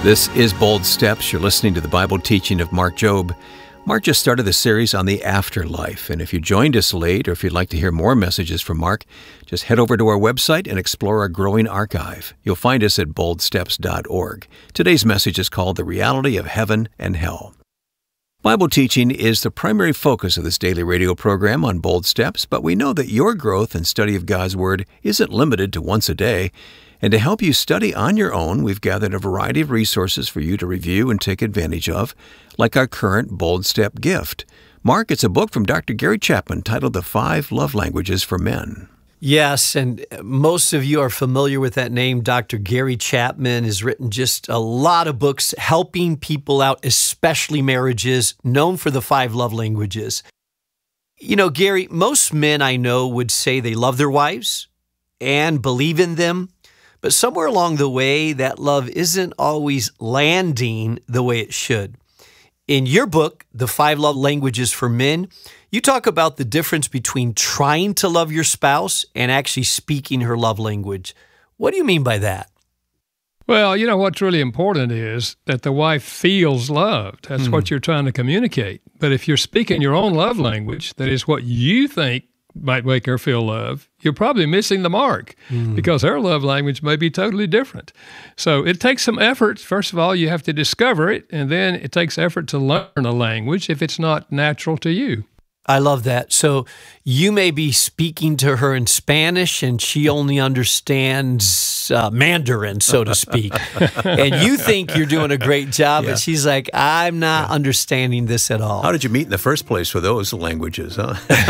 This is Bold Steps. You're listening to the Bible teaching of Mark Jobe. Mark just started the series on the afterlife, and if you joined us late or if you'd like to hear more messages from Mark, just head over to our website and explore our growing archive. You'll find us at boldsteps.org. Today's message is called The Reality of Heaven and Hell. Bible teaching is the primary focus of this daily radio program on Bold Steps, but we know that your growth and study of God's Word isn't limited to once a day. And to help you study on your own, we've gathered a variety of resources for you to review and take advantage of, like our current Bold Step gift. Mark, it's a book from Dr. Gary Chapman titled The 5 Love Languages for Men. Yes, and most of you are familiar with that name. Dr. Gary Chapman has written just a lot of books helping people out, especially marriages, known for the 5 love languages. You know, Gary, most men I know would say they love their wives and believe in them, but somewhere along the way, that love isn't always landing the way it should. In your book, The 5 Love Languages for Men, you talk about the difference between trying to love your spouse and actually speaking her love language. What do you mean by that? Well, you know, what's really important is that the wife feels loved. That's what you're trying to communicate. But if you're speaking your own love language, that is what you think might make her feel love, you're probably missing the mark because her love language may be totally different. So it takes some effort. First of all, you have to discover it, and then it takes effort to learn a language if it's not natural to you. I love that. So you may be speaking to her in Spanish and she only understands Mandarin, so to speak. And you think you're doing a great job, but she's like, I'm not understanding this at all. How did you meet in the first place with those languages, huh?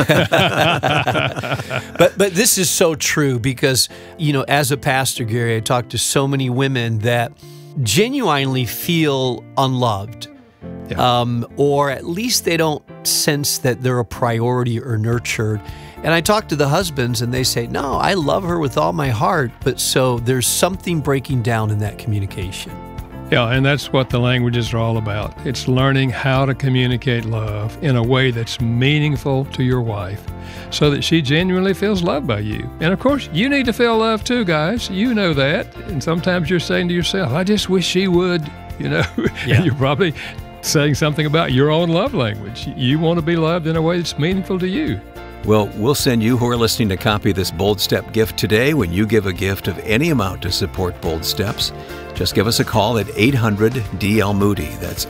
But this is so true because, you know, as a pastor, Gary, I talk to so many women that genuinely feel unloved. Or at least they don't sense that they're a priority or nurtured. And I talk to the husbands and they say, no, I love her with all my heart. But so there's something breaking down in that communication. Yeah, and that's what the languages are all about. It's learning how to communicate love in a way that's meaningful to your wife so that she genuinely feels loved by you. And of course, you need to feel loved too, guys. You know that. And sometimes you're saying to yourself, I just wish she would, you know. And you're probably saying something about your own love language. You want to be loved in a way that's meaningful to you. Well, we'll send you who are listening a copy of this Bold Step gift today when you give a gift of any amount to support Bold Steps. Just give us a call at 800-DL-MOODY. That's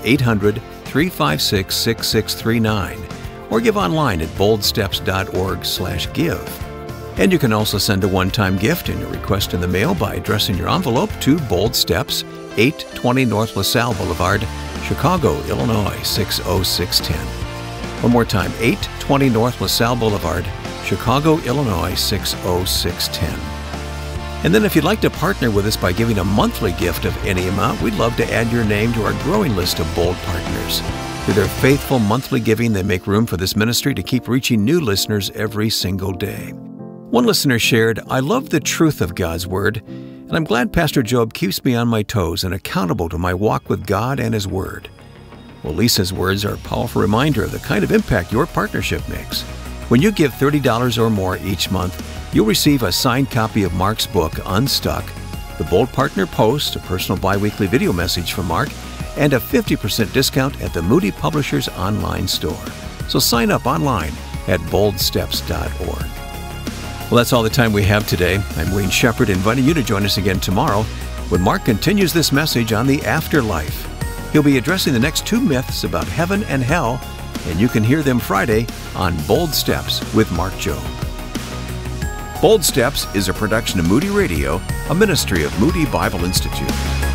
800-356-6639. Or give online at boldsteps.org/give. And you can also send a one-time gift and your request in the mail by addressing your envelope to Bold Steps, 820 North LaSalle Boulevard, Chicago, Illinois, 60610. One more time, 820 North LaSalle Boulevard, Chicago, Illinois, 60610. And then if you'd like to partner with us by giving a monthly gift of any amount, we'd love to add your name to our growing list of Bold partners. Through their faithful monthly giving, they make room for this ministry to keep reaching new listeners every single day. One listener shared, I love the truth of God's Word, and I'm glad Pastor Jobe keeps me on my toes and accountable to my walk with God and His Word. Well, Lisa's words are a powerful reminder of the kind of impact your partnership makes. When you give $30 or more each month, you'll receive a signed copy of Mark's book, Unstuck, the Bold Partner Post, a personal biweekly video message from Mark, and a 50% discount at the Moody Publishers online store. So sign up online at boldsteps.org. Well, that's all the time we have today. I'm Wayne Shepherd, inviting you to join us again tomorrow when Mark continues this message on the afterlife. He'll be addressing the next 2 myths about heaven and hell, and you can hear them Friday on Bold Steps with Mark Jobe. Bold Steps is a production of Moody Radio, a ministry of Moody Bible Institute.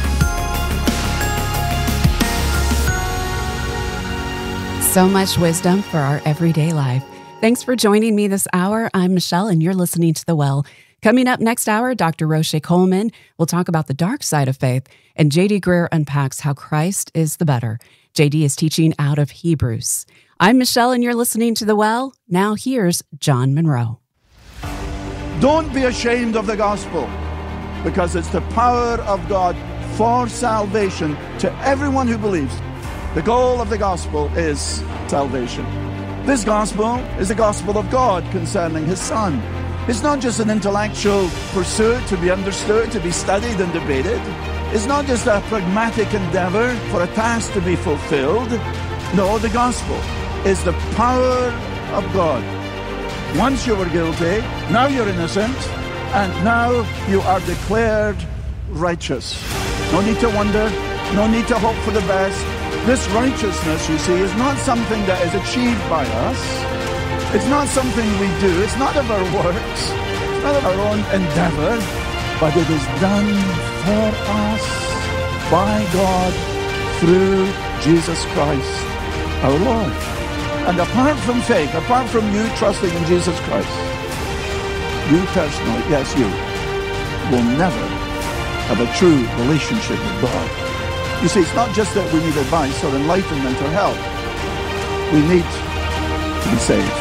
So much wisdom for our everyday life. Thanks for joining me this hour. I'm Michelle, and you're listening to The Well. Coming up next hour, Dr. Roche Coleman will talk about the dark side of faith, and J.D. Greer unpacks how Christ is the better. J.D. is teaching out of Hebrews. I'm Michelle, and you're listening to The Well. Now here's John Monroe. Don't be ashamed of the gospel, because it's the power of God for salvation to everyone who believes. The goal of the gospel is salvation. This gospel is the gospel of God concerning His Son. It's not just an intellectual pursuit to be understood, to be studied and debated. is not just a pragmatic endeavor for a task to be fulfilled. No, the gospel is the power of God. Once you were guilty, now you're innocent, and now you are declared righteous. No need to wonder, no need to hope for the best. This righteousness, you see, is not something that is achieved by us. It's not something we do. It's not of our works. It's not of our own endeavor, but it is done for us by God through Jesus Christ, our Lord. And apart from faith, apart from you trusting in Jesus Christ, you personally, yes, you will never have a true relationship with God. You see, it's not just that we need advice or enlightenment or help. We need to be saved.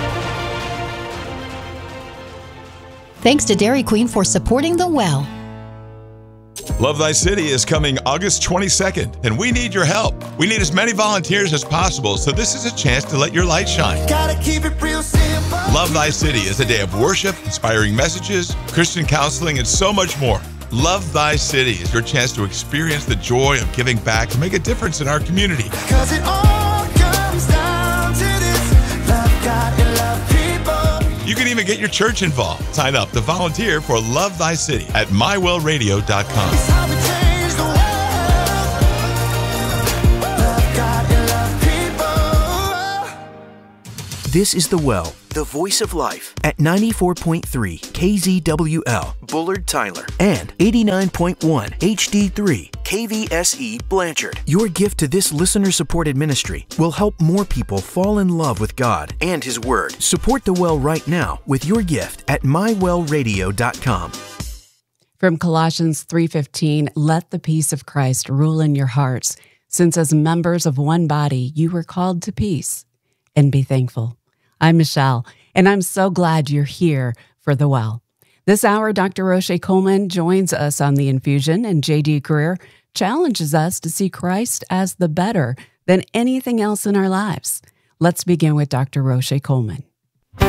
Thanks to Dairy Queen for supporting The Well. Love Thy City is coming August 22nd, and we need your help. We need as many volunteers as possible, so this is a chance to let your light shine. Gotta keep it real simple. Love Thy City is a day of worship, inspiring messages, Christian counseling, and so much more. Love Thy City is your chance to experience the joy of giving back to make a difference in our community. 'Cause it all comes down to this: love God and love people. You can even get your church involved. Sign up to volunteer for Love Thy City at mywellradio.com. It's how we change the world. Love God and love people. This is The Well, the voice of life, at 94.3 KZWL, Bullard, Tyler, and 89.1 HD3 KVSE, Blanchard. Your gift to this listener-supported ministry will help more people fall in love with God and His Word. Support The Well right now with your gift at mywellradio.com. From Colossians 3:15, let the peace of Christ rule in your hearts, since as members of one body you were called to peace, and be thankful. I'm Michelle, and I'm so glad you're here for The Well. This hour, Dr. Roche Coleman joins us on The Infusion, and J.D. Greear challenges us to see Christ as the better than anything else in our lives. Let's begin with Dr. Roche Coleman. You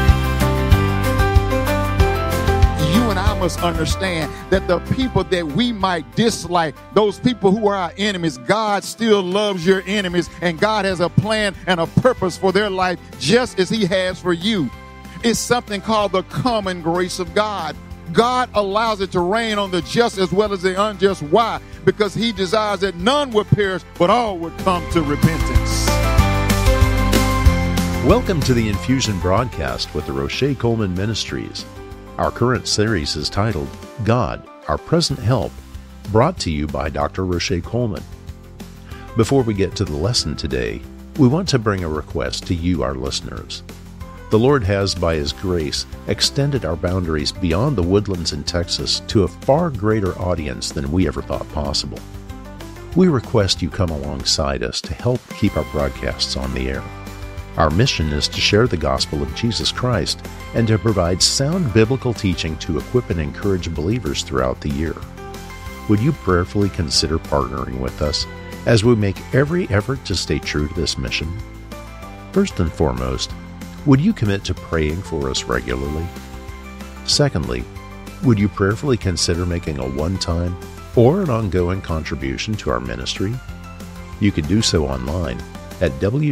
and I must understand that the people that we might dislike, those people who are our enemies, God still loves your enemies, and God has a plan and a purpose for their life just as He has for you. It's something called the common grace of God. God allows it to rain on the just as well as the unjust. Why? Because He desires that none would perish, but all would come to repentance. Welcome to the Infusion broadcast with the Roche Coleman Ministries. Our current series is titled, God, Our Present Help, brought to you by Dr. Roche Coleman. Before we get to the lesson today, we want to bring a request to you, our listeners. The Lord has, by His grace, extended our boundaries beyond the woodlands in Texas to a far greater audience than we ever thought possible. We request you come alongside us to help keep our broadcasts on the air. Our mission is to share the gospel of Jesus Christ and to provide sound biblical teaching to equip and encourage believers throughout the year. Would you prayerfully consider partnering with us as we make every effort to stay true to this mission? First and foremost, would you commit to praying for us regularly? Secondly, would you prayerfully consider making a one-time or an ongoing contribution to our ministry? You can do so online at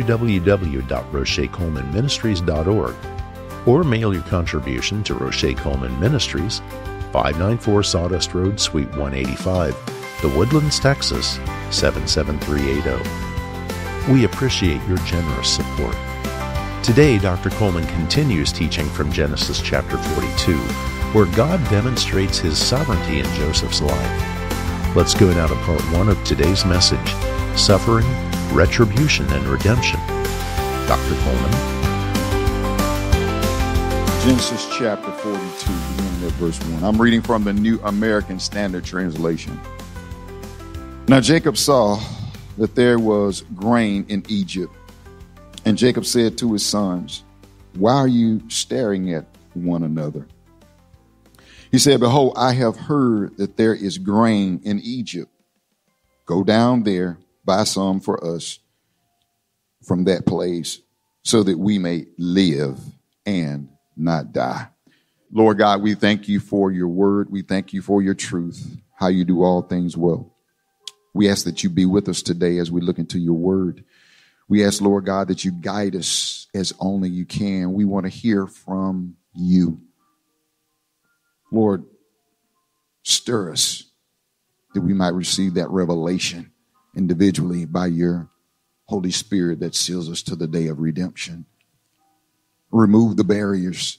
www.rochecolemanministries.org or mail your contribution to Roche Coleman Ministries, 594 Sawdust Road, Suite 185, The Woodlands, Texas, 77380. We appreciate your generous support. Today, Dr. Coleman continues teaching from Genesis chapter 42, where God demonstrates His sovereignty in Joseph's life. Let's go now to part 1 of today's message, Suffering, Retribution, and Redemption. Dr. Coleman. Genesis chapter 42, beginning at verse 1. I'm reading from the New American Standard Translation. Now Jacob saw that there was grain in Egypt. And Jacob said to his sons, why are you staring at one another? He said, behold, I have heard that there is grain in Egypt. Go down there, buy some for us from that place, so that we may live and not die. Lord God, we thank you for your word. We thank you for your truth. how you do all things well. We ask that you be with us today as we look into your word. We ask, Lord God, that you guide us as only you can. We want to hear from you. Lord, stir us that we might receive that revelation individually by your Holy Spirit that seals us to the day of redemption. Remove the barriers,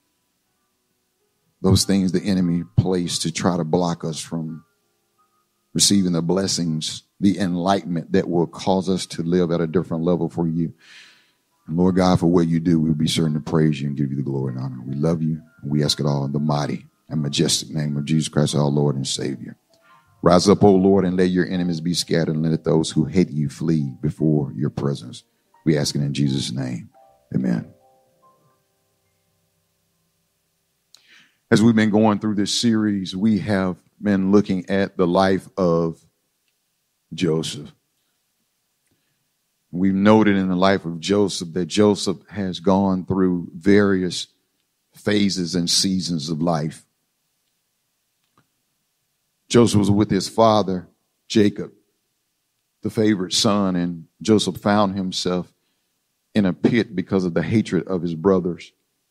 those things the enemy placed to try to block us from receiving the blessings, the enlightenment that will cause us to live at a different level for you. And Lord God, for what you do, we'll be certain to praise you and give you the glory and honor. We love you, and we ask it all in the mighty and majestic name of Jesus Christ, our Lord and Savior. Rise up, O Lord, and let your enemies be scattered, and let those who hate you flee before your presence. We ask it in Jesus' name. Amen. As we've been going through this series, we have been looking at the life of Joseph. We've noted in the life of Joseph that Joseph has gone through various phases and seasons of life. Joseph was with his father, Jacob, the favorite son, and Joseph found himself in a pit because of the hatred of his brothers.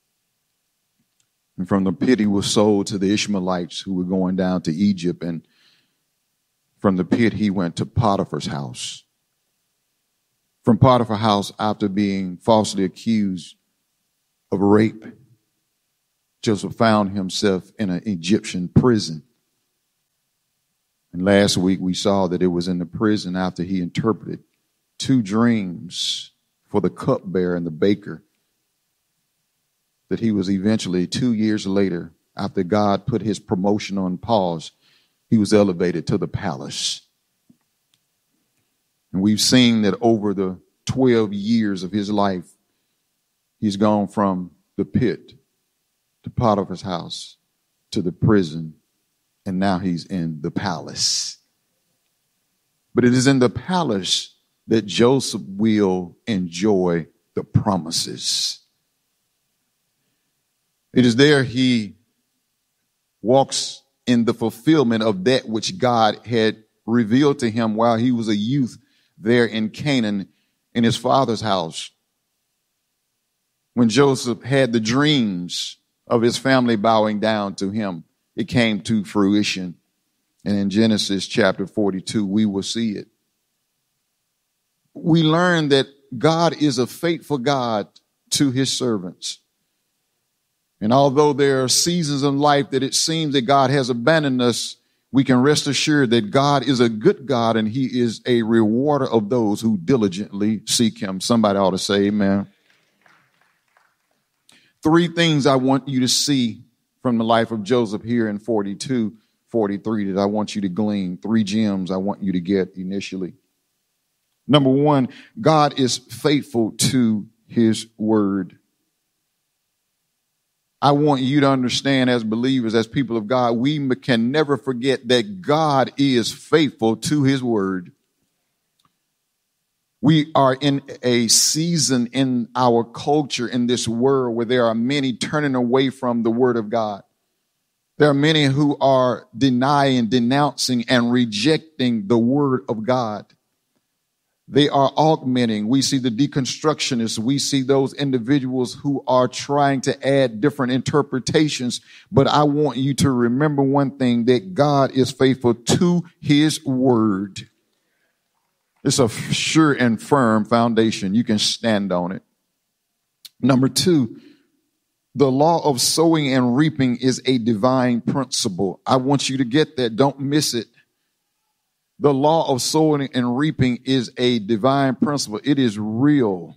And from the pit, he was sold to the Ishmaelites who were going down to Egypt. And from the pit, he went to Potiphar's house. From Potiphar's house, after being falsely accused of rape, Joseph found himself in an Egyptian prison. And last week, we saw that it was in the prison after he interpreted 2 dreams for the cupbearer and the baker, that he was eventually 2 years later, after God put his promotion on pause, he was elevated to the palace. And we've seen that over the 12 years of his life, he's gone from the pit to Potiphar's house to the prison, and now he's in the palace. But it is in the palace that Joseph will enjoy the promises. It is there he walks in the fulfillment of that which God had revealed to him while he was a youth there in Canaan in his father's house. When Joseph had the dreams of his family bowing down to him, it came to fruition. And in Genesis chapter 42, we will see it. We learn that God is a faithful God to his servants. And although there are seasons in life that it seems that God has abandoned us, we can rest assured that God is a good God and he is a rewarder of those who diligently seek him. Somebody ought to say amen. 3 things I want you to see from the life of Joseph here in 42, 43 that I want you to glean. 3 gems I want you to get initially. Number 1, God is faithful to his word. I want you to understand as believers, as people of God, we can never forget that God is faithful to his word. We are in a season in our culture, in this world, where there are many turning away from the word of God. There are many who are denying, denouncing, and rejecting the word of God. They are augmenting. We see the deconstructionists. We see those individuals who are trying to add different interpretations. But I want you to remember one thing, that God is faithful to his word. It's a sure and firm foundation. You can stand on it. Number 2, the law of sowing and reaping is a divine principle. I want you to get that. Don't miss it. The law of sowing and reaping is a divine principle. It is real.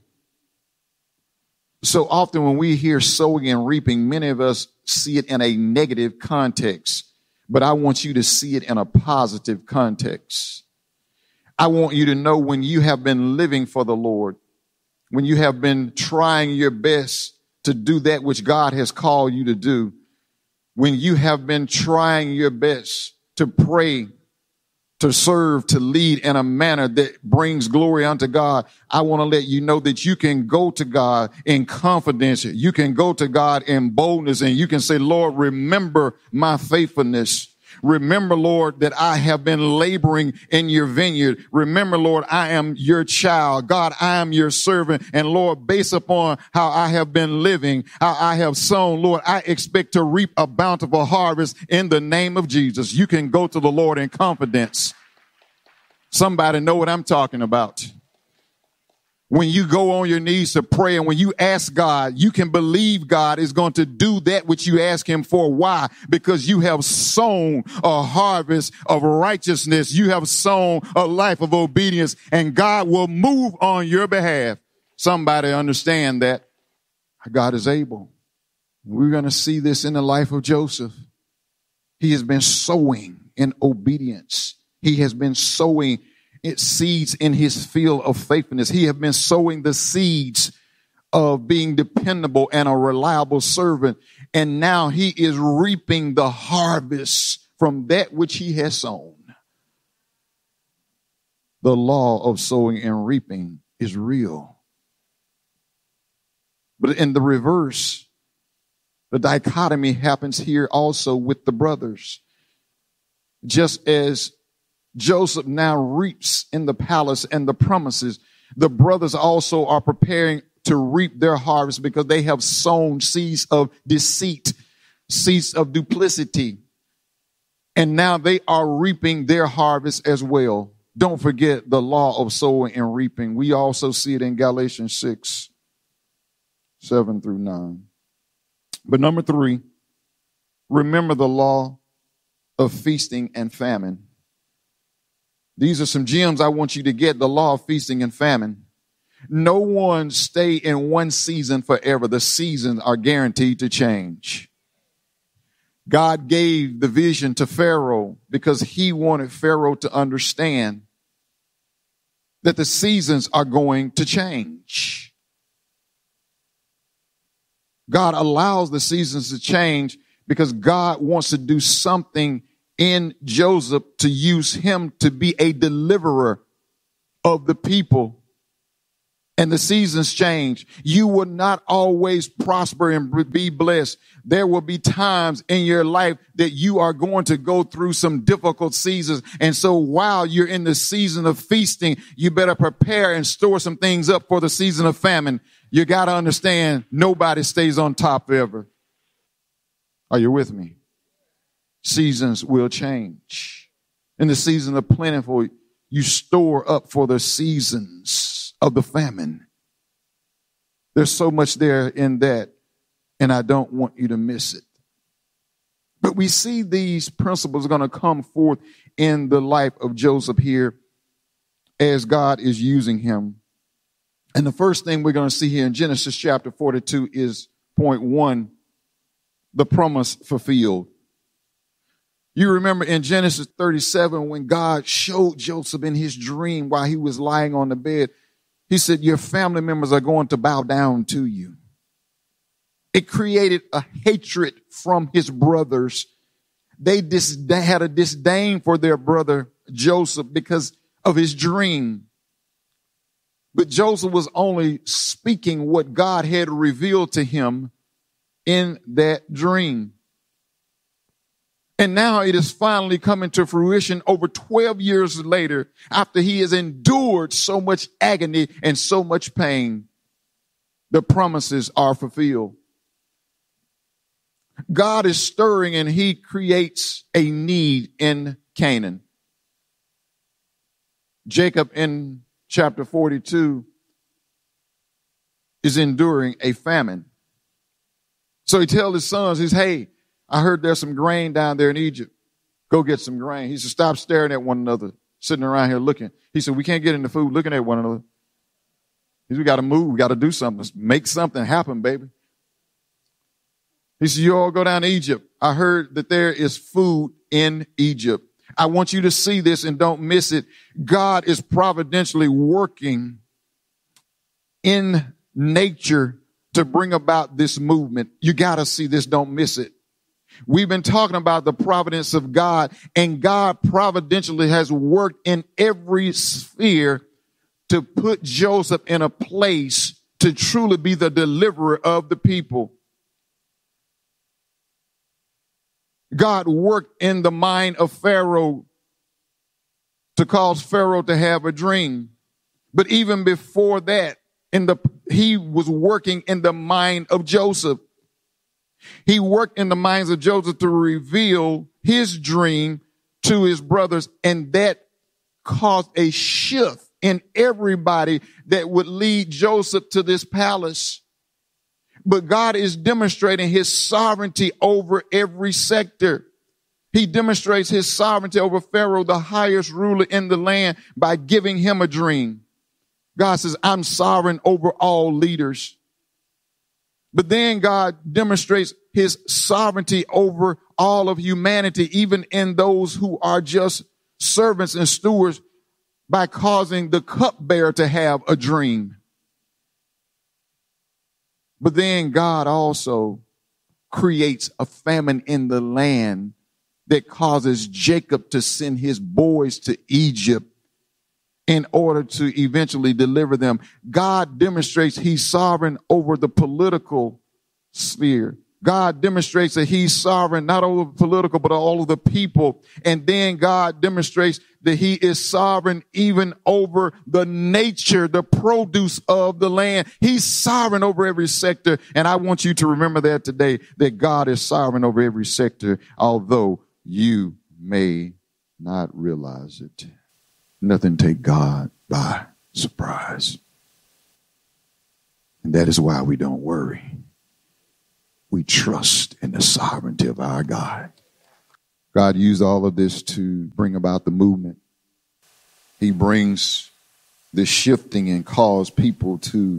So often when we hear sowing and reaping, many of us see it in a negative context, but I want you to see it in a positive context. I want you to know when you have been living for the Lord, when you have been trying your best to do that which God has called you to do, when you have been trying your best to pray, to serve, to lead in a manner that brings glory unto God, I want to let you know that you can go to God in confidence. You can go to God in boldness, and you can say, Lord, remember my faithfulness. Remember, Lord, that I have been laboring in your vineyard. Remember, Lord, I am your child. God, I am your servant. And Lord, based upon how I have been living, how I have sown, Lord, I expect to reap a bountiful harvest in the name of Jesus. You can go to the Lord in confidence. Somebody know what I'm talking about. When you go on your knees to pray and when you ask God, you can believe God is going to do that which you ask him for. Why? Because you have sown a harvest of righteousness. You have sown a life of obedience, and God will move on your behalf. Somebody understand that God is able. We're going to see this in the life of Joseph. He has been sowing in obedience. He has been sowing seeds in his field of faithfulness. He has been sowing the seeds of being dependable and a reliable servant. And now he is reaping the harvest from that which he has sown. The law of sowing and reaping is real. But in the reverse, the dichotomy happens here also with the brothers. Just as Joseph now reaps in the palace and the promises, the brothers also are preparing to reap their harvest because they have sown seeds of deceit, seeds of duplicity. And now they are reaping their harvest as well. Don't forget the law of sowing and reaping. We also see it in Galatians 6, 7 through 9. But number 3, remember the law of feasting and famine. These are some gems I want you to get, the law of feasting and famine. No one stay in one season forever. The seasons are guaranteed to change. God gave the vision to Pharaoh because he wanted Pharaoh to understand that the seasons are going to change. God allows the seasons to change because God wants to do something in Joseph to use him to be a deliverer of the people. And the seasons change. You will not always prosper and be blessed. There will be times in your life that you are going to go through some difficult seasons. And so while you're in the season of feasting, you better prepare and store some things up for the season of famine. You got to understand, nobody stays on top forever. Are you with me? Seasons will change. In the season of plentiful, you store up for the seasons of the famine. There's so much there in that, and I don't want you to miss it. But we see these principles are going to come forth in the life of Joseph here as God is using him. And the first thing we're going to see here in Genesis chapter 42 is point 1, the promise fulfilled. You remember in Genesis 37 when God showed Joseph in his dream while he was lying on the bed, he said, your family members are going to bow down to you. It created a hatred from his brothers. They had a disdain for their brother Joseph because of his dream. But Joseph was only speaking what God had revealed to him in that dream. And now it is finally coming to fruition over 12 years later, after he has endured so much agony and so much pain. The promises are fulfilled. God is stirring and he creates a need in Canaan. Jacob in chapter 42 is enduring a famine. So he tells his sons, he says, hey, I heard there's some grain down there in Egypt. Go get some grain. He said, stop staring at one another, sitting around here looking. He said, we can't get into food looking at one another. He said, we got to move. We got to do something. Let's make something happen, baby. He said, you all go down to Egypt. I heard that there is food in Egypt. I want you to see this and don't miss it. God is providentially working in nature to bring about this movement. You got to see this. Don't miss it. We've been talking about the providence of God, and God providentially has worked in every sphere to put Joseph in a place to truly be the deliverer of the people. God worked in the mind of Pharaoh to cause Pharaoh to have a dream. But even before that, he was working in the mind of Joseph. He worked in the minds of Joseph to reveal his dream to his brothers, and that caused a shift in everybody that would lead Joseph to this palace. But God is demonstrating his sovereignty over every sector. He demonstrates his sovereignty over Pharaoh, the highest ruler in the land, by giving him a dream. God says, I'm sovereign over all leaders. But then God demonstrates his sovereignty over all of humanity, even in those who are just servants and stewards, by causing the cupbearer to have a dream. But then God also creates a famine in the land that causes Jacob to send his boys to Egypt in order to eventually deliver them. God demonstrates he's sovereign over the political sphere. God demonstrates that he's sovereign not over the political, but all of the people. And then God demonstrates that he is sovereign even over the nature, the produce of the land. He's sovereign over every sector. And I want you to remember that today, that God is sovereign over every sector, although you may not realize it. Nothing take God by surprise. And that is why we don't worry. We trust in the sovereignty of our God. God used all of this to bring about the movement. He brings this shifting and cause people to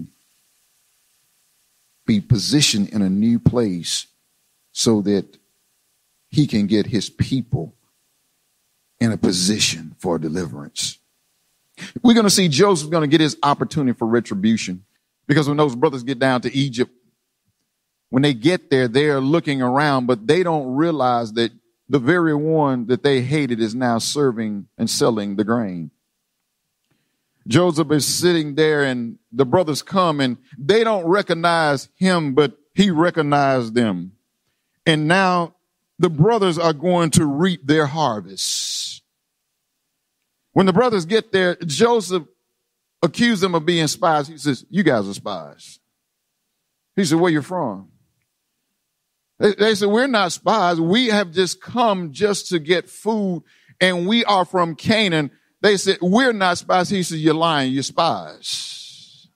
be positioned in a new place so that he can get his people in a position for deliverance. We're going to see Joseph going to get his opportunity for retribution, because when those brothers get down to Egypt, when they get there, they're looking around, but they don't realize that the very one that they hated is now serving and selling the grain. Joseph is sitting there, and the brothers come, and they don't recognize him, but he recognized them. And now the brothers are going to reap their harvest. When the brothers get there, Joseph accused them of being spies. He says, you guys are spies. He said, where you from? They said, we're not spies. We have just come just to get food, and we are from Canaan. They said, we're not spies. He said, you're lying. You're spies.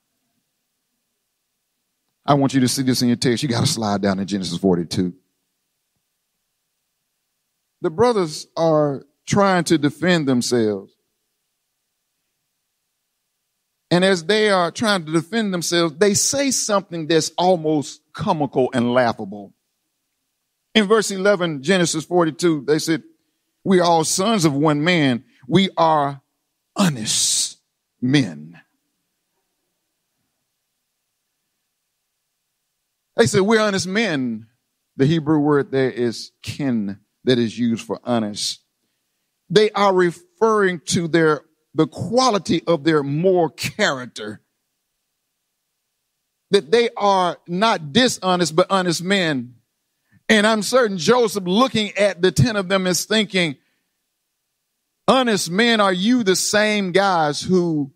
I want you to see this in your text. You got to slide down to Genesis 42. The brothers are trying to defend themselves. And as they are trying to defend themselves, they say something that's almost comical and laughable. In verse 11, Genesis 42, they said, we are all sons of one man. We are honest men. They said, we're honest men. The Hebrew word there is kin, that is used for honest. They are referring to the quality of their moral character. That they are not dishonest, but honest men. And I'm certain Joseph, looking at the 10 of them, is thinking, honest men, are you the same guys who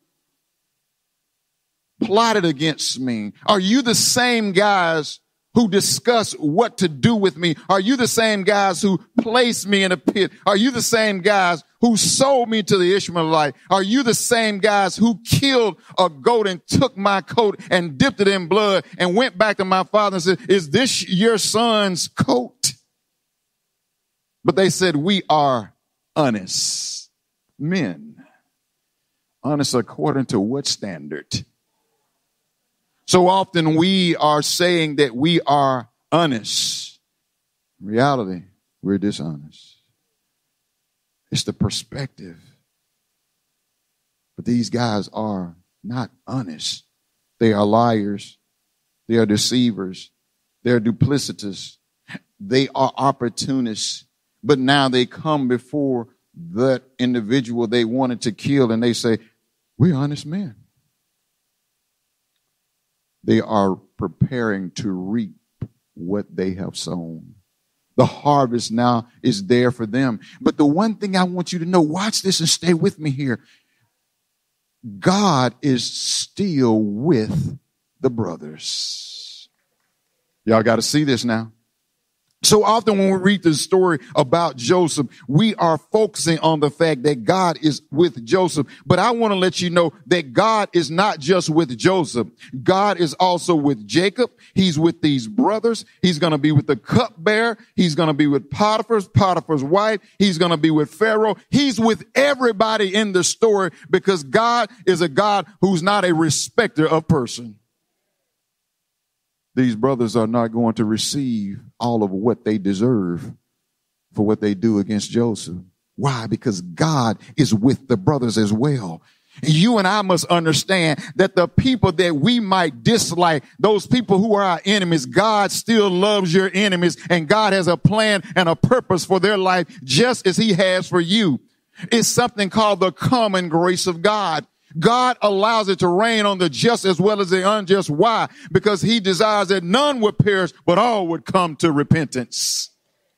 plotted against me? Are you the same guys who discuss what to do with me? Are you the same guys who placed me in a pit? Are you the same guys who sold me to the Ishmaelite? Are you the same guys who killed a goat and took my coat and dipped it in blood and went back to my father and said, is this your son's coat? But they said, we are honest men. Honest according to what standard? So often we are saying that we are honest. In reality, we're dishonest. It's the perspective. But these guys are not honest. They are liars. They are deceivers. They are duplicitous. They are opportunists. But now they come before that individual they wanted to kill, and they say, we're honest men. They are preparing to reap what they have sown. The harvest now is there for them. But the one thing I want you to know, watch this and stay with me here. God is still with the brothers. Y'all got to see this now. So often when we read the story about Joseph, we are focusing on the fact that God is with Joseph. But I want to let you know that God is not just with Joseph. God is also with Jacob. He's with these brothers. He's going to be with the cupbearer. He's going to be with Potiphar's wife. He's going to be with Pharaoh. He's with everybody in the story because God is a God who's not a respecter of person. These brothers are not going to receive all of what they deserve for what they do against Joseph. Why? Because God is with the brothers as well. You and I must understand that the people that we might dislike, those people who are our enemies, God still loves your enemies, and God has a plan and a purpose for their life just as he has for you. It's something called the common grace of God. God allows it to rain on the just as well as the unjust. Why? Because he desires that none would perish, but all would come to repentance.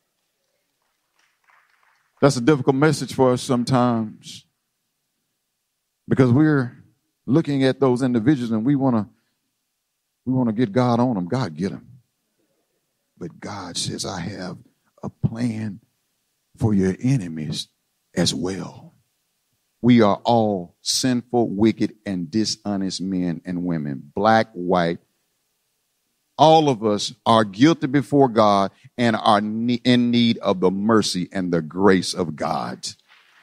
That's a difficult message for us sometimes because we're looking at those individuals and we want to get God on them. God, get them. But God says, I have a plan for your enemies as well. We are all sinful, wicked, and dishonest men and women, black, white. All of us are guilty before God and are in need of the mercy and the grace of God.